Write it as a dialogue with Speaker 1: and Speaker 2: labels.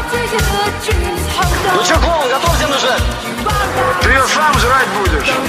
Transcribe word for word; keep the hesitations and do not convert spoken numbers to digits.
Speaker 1: Ну что, клоун, готов тебе уже?
Speaker 2: Ты ее сам жрать будешь.